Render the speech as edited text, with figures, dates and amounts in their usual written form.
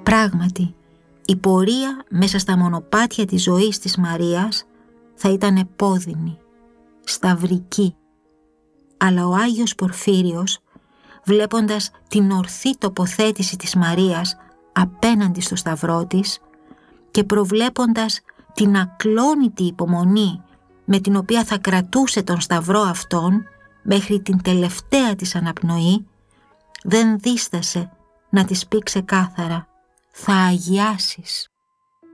Πράγματι, η πορεία μέσα στα μονοπάτια της ζωής της Μαρίας θα ήταν επώδυνη, σταυρική. Αλλά ο Άγιος Πορφύριος, βλέποντας την ορθή τοποθέτηση της Μαρίας απέναντι στο σταυρό της και προβλέποντας την ακλόνητη υπομονή με την οποία θα κρατούσε τον σταυρό αυτόν μέχρι την τελευταία της αναπνοή, δεν δίστασε να της πει ξεκάθαρα: «Θα αγιάσεις».